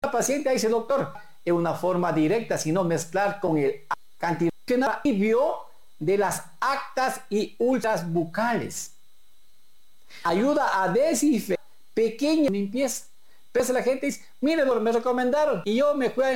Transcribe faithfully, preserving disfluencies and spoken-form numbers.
La paciente dice, doctor, es una forma directa, sino mezclar con el cantidad de las actas y ultras bucales. Ayuda a desinfectar pequeña limpieza. Pero la gente dice, mire, me recomendaron y yo me fui a